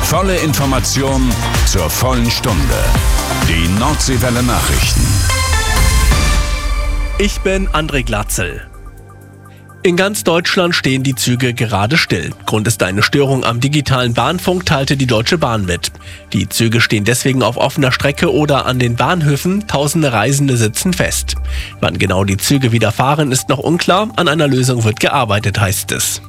Volle Information zur vollen Stunde. Die Nordseewelle Nachrichten. Ich bin André Glatzel. In ganz Deutschland stehen die Züge gerade still. Grund ist eine Störung am digitalen Bahnfunk, teilte die Deutsche Bahn mit. Die Züge stehen deswegen auf offener Strecke oder an den Bahnhöfen. Tausende Reisende sitzen fest. Wann genau die Züge wieder fahren, ist noch unklar. An einer Lösung wird gearbeitet, heißt es.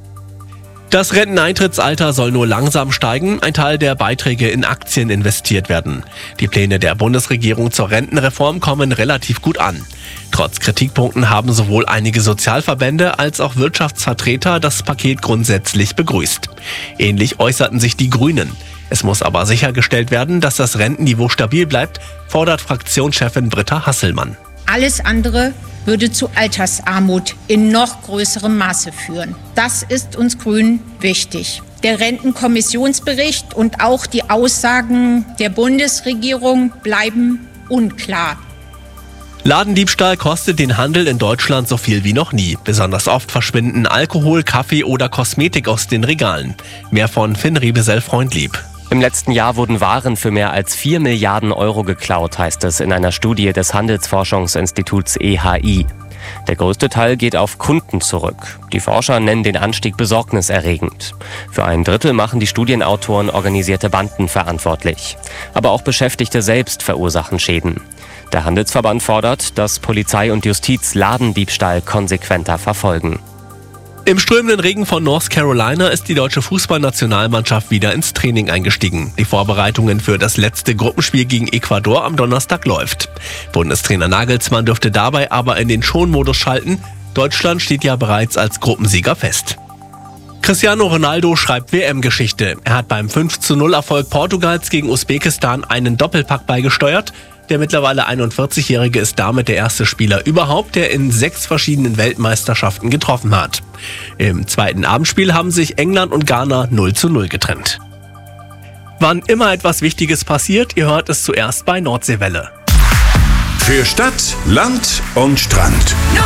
Das Renteneintrittsalter soll nur langsam steigen, ein Teil der Beiträge in Aktien investiert werden. Die Pläne der Bundesregierung zur Rentenreform kommen relativ gut an. Trotz Kritikpunkten haben sowohl einige Sozialverbände als auch Wirtschaftsvertreter das Paket grundsätzlich begrüßt. Ähnlich äußerten sich die Grünen. Es muss aber sichergestellt werden, dass das Rentenniveau stabil bleibt, fordert Fraktionschefin Britta Hasselmann. Alles andere würde zu Altersarmut in noch größerem Maße führen. Das ist uns Grünen wichtig. Der Rentenkommissionsbericht und auch die Aussagen der Bundesregierung bleiben unklar. Ladendiebstahl kostet den Handel in Deutschland so viel wie noch nie. Besonders oft verschwinden Alkohol, Kaffee oder Kosmetik aus den Regalen. Mehr von Finn Riebesell-Freundlieb. Im letzten Jahr wurden Waren für mehr als 4 Milliarden Euro geklaut, heißt es in einer Studie des Handelsforschungsinstituts EHI. Der größte Teil geht auf Kunden zurück. Die Forscher nennen den Anstieg besorgniserregend. Für ein Drittel machen die Studienautoren organisierte Banden verantwortlich. Aber auch Beschäftigte selbst verursachen Schäden. Der Handelsverband fordert, dass Polizei und Justiz Ladendiebstahl konsequenter verfolgen. Im strömenden Regen von North Carolina ist die deutsche Fußballnationalmannschaft wieder ins Training eingestiegen. Die Vorbereitungen für das letzte Gruppenspiel gegen Ecuador am Donnerstag läuft. Bundestrainer Nagelsmann dürfte dabei aber in den Schonmodus schalten. Deutschland steht ja bereits als Gruppensieger fest. Cristiano Ronaldo schreibt WM-Geschichte. Er hat beim 5:0-Erfolg Portugals gegen Usbekistan einen Doppelpack beigesteuert. Der mittlerweile 41-Jährige ist damit der erste Spieler überhaupt, der in 6 verschiedenen Weltmeisterschaften getroffen hat. Im zweiten Abendspiel haben sich England und Ghana 0:0 getrennt. Wann immer etwas Wichtiges passiert, ihr hört es zuerst bei Nordseewelle. Für Stadt, Land und Strand.